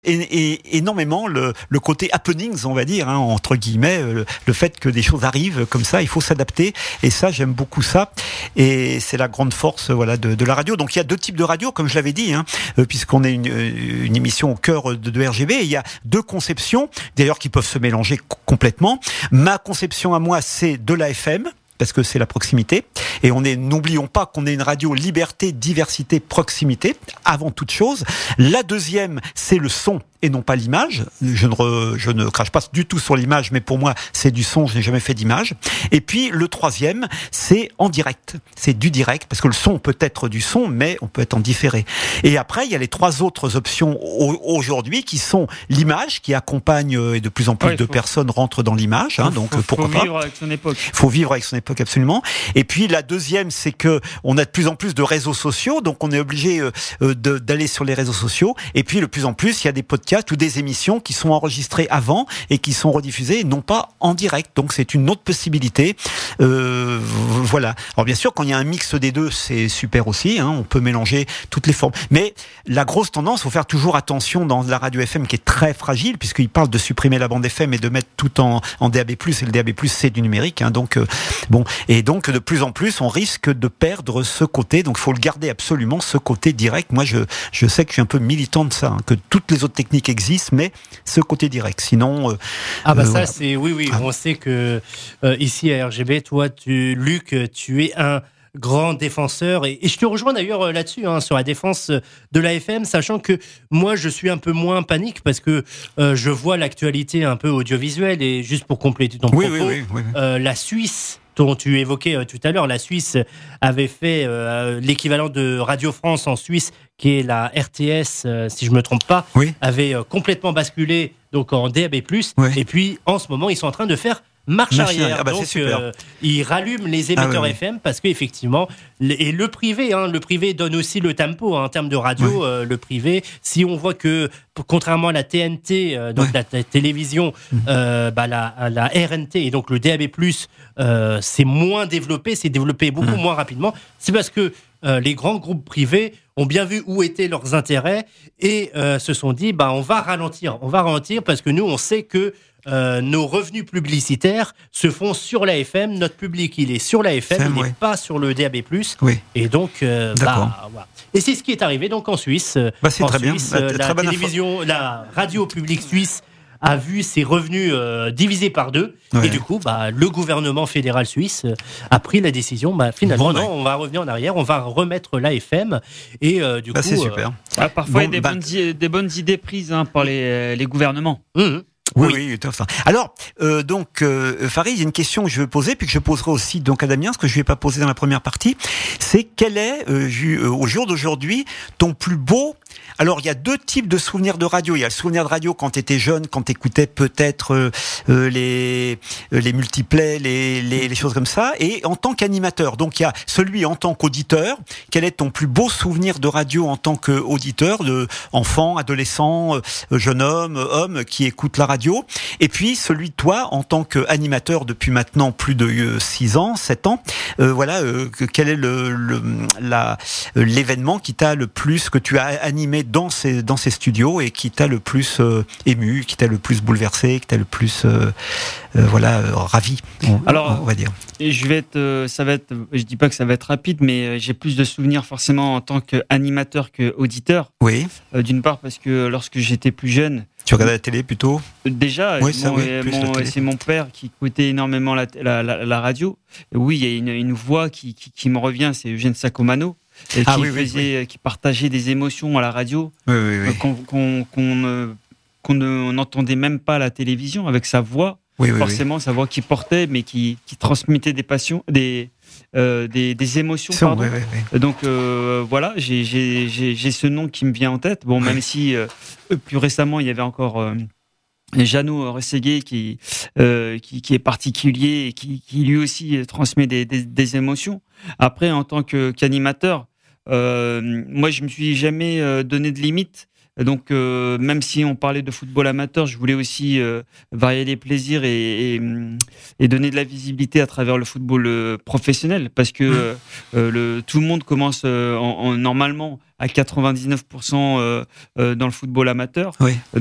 énormément le côté happenings, on va dire, entre guillemets, le fait que des choses arrivent comme ça, il faut s'adapter. Et ça, j'aime beaucoup ça. Et c'est la grande force, voilà, de la radio. Donc il y a deux types de radio, comme je l'avais dit, puisqu'on est une émission au cœur de RGB. Et il y a deux conceptions, d'ailleurs, qui peuvent se mélanger complètement. Ma conception à moi, c'est de la FM, parce que c'est la proximité. Et n'oublions pas qu'on est une radio liberté, diversité, proximité, avant toute chose. La deuxième, c'est le son et non pas l'image. Je ne crache pas du tout sur l'image, mais pour moi, c'est du son, je n'ai jamais fait d'image. Et puis, le troisième, c'est en direct. C'est du direct, parce que le son peut être du son, mais on peut être en différé. Et après, il y a les trois autres options aujourd'hui, qui sont l'image, qui accompagne, et de plus en plus de personnes rentrent dans l'image, donc pourquoi pas. Faut vivre avec son époque. Faut vivre avec son époque, absolument. Et puis, la deuxième, c'est que on a de plus en plus de réseaux sociaux, donc on est obligé d'aller sur les réseaux sociaux. Et puis, de plus en plus, il y a des podcasts ou des émissions qui sont enregistrées avant et qui sont rediffusées, non pas en direct. Donc, c'est une autre possibilité. Voilà. Alors, bien sûr, quand il y a un mix des deux, c'est super aussi. On peut mélanger toutes les formes. Mais la grosse tendance, faut faire toujours attention dans la radio FM qui est très fragile, puisqu'il parle de supprimer la bande FM et de mettre tout en DAB+. Et le DAB+, c'est du numérique. Donc, bon. Et donc, de plus en plus, on risque de perdre ce côté. Donc, il faut le garder absolument, ce côté direct. Moi, je sais que je suis un peu militant de ça, que toutes les autres techniques existent, mais ce côté direct. Sinon, ça, voilà. C'est oui. On sait que ici à RGB, toi, Luc, tu es un grand défenseur, et je te rejoins d'ailleurs là-dessus, sur la défense de la FM, sachant que moi je suis un peu moins panique parce que je vois l'actualité un peu audiovisuelle, et juste pour compléter ton propos, la Suisse dont tu évoquais tout à l'heure, la Suisse avait fait l'équivalent de Radio France en Suisse, qui est la RTS, si je me trompe pas, avait complètement basculé donc en DAB+, et puis en ce moment ils sont en train de faire marche arrière. Donc, c'est super. Ils rallument les émetteurs FM parce qu'effectivement, et le privé donne aussi le tempo en termes de radio. Le privé, si on voit que contrairement à la TNT, donc la télévision, la RNT et donc le DAB+, c'est moins développé, c'est développé beaucoup moins rapidement. C'est parce que les grands groupes privés ont bien vu où étaient leurs intérêts et se sont dit on va ralentir parce que nous on sait que nos revenus publicitaires se font sur la FM, notre public il est sur la FM, il n'est pas sur le DAB+, et donc voilà. Et c'est ce qui est arrivé donc en Suisse. C'est très bien. La télévision, la radio publique suisse a vu ses revenus divisés par deux, et du coup le gouvernement fédéral suisse a pris la décision finalement on va revenir en arrière, on va remettre l'AFM, et du coup c'est super. Parfois il y a des bonnes idées prises par les gouvernements. Oui, tout à fait. Alors, Farid, il y a une question que je veux poser, puis que je poserai aussi donc à Damien, ce que je ne lui ai pas posé dans la première partie. C'est quel est, au jour d'aujourd'hui, ton plus beau... Alors, il y a deux types de souvenirs de radio. Il y a le souvenir de radio quand tu étais jeune, quand tu écoutais peut-être les multiplays, les choses comme ça, et en tant qu'animateur. Donc, il y a celui en tant qu'auditeur. Quel est ton plus beau souvenir de radio en tant qu'auditeur, de enfant, adolescent, jeune homme qui écoute la radio? Et puis, celui de toi en tant qu'animateur depuis maintenant plus de 6 ans, 7 ans. Quel est l'événement qui t'a le plus, que tu as animé dans ces studios et qui t'a le plus ému, qui t'a le plus bouleversé, qui t'a le plus ravi, on va dire. Je dis pas que ça va être rapide, mais j'ai plus de souvenirs forcément en tant qu'animateur qu'auditeur. Oui. D'une part parce que lorsque j'étais plus jeune, tu regardais la télé plutôt? Déjà, c'est mon père qui écoutait énormément la radio. Oui, il y a une voix qui me revient, c'est Eugène Sacomano. Qui partageait des émotions à la radio, qu'on n'entendait même pas à la télévision, avec sa voix, sa voix qui portait, mais qui transmettait des passions, des émotions. Donc voilà, j'ai ce nom qui me vient en tête. Bon, même si plus récemment il y avait encore Jeannot Rességuier qui est particulier et qui lui aussi transmet des émotions. Après, en tant qu'animateur, moi je me suis jamais donné de limite. Donc même si on parlait de football amateur, je voulais aussi varier les plaisirs et donner de la visibilité à travers le football professionnel, parce que tout le monde commence normalement 99% dans le football amateur. Oui.